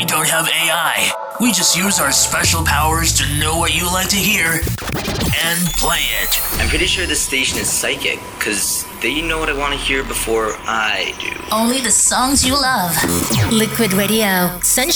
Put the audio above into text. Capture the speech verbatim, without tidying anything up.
We don't have A I. We just use our special powers to know what you like to hear and play it. I'm pretty sure this station is psychic, because they know what I want to hear before I do. Only the songs you love. Liquid Radio. Sunshine.